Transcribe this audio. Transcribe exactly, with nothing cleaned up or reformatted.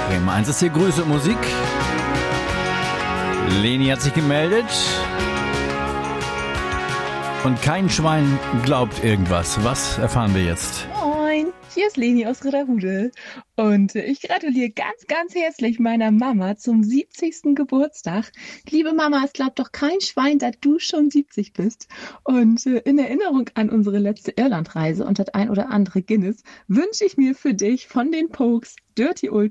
Bremen eins ist hier Grüße und Musik. Leni hat sich gemeldet. Und kein Schwein glaubt irgendwas. Was erfahren wir jetzt? Moin, hier ist Leni aus Ritterhude und ich gratuliere ganz, ganz herzlich meiner Mama zum siebzigsten Geburtstag. Liebe Mama, es glaubt doch kein Schwein, dass du schon siebzig bist. Und in Erinnerung an unsere letzte Irlandreise und das ein oder andere Guinness wünsche ich mir für dich von den Pokes Dirty Old